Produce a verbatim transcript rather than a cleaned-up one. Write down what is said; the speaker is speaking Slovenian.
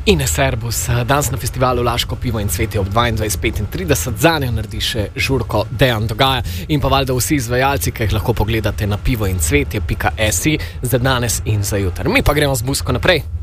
In Serbus, danes na festivalu Laško pivo in cvetje ob dvaindvajset petintrideset, za njo naredi še Žurko Dejan Dogaja in pa valjda vsi izvajalci, ki jih lahko pogledate na pivo in cvetje pika si za danes in za jutri. Mi pa gremo z muziko naprej.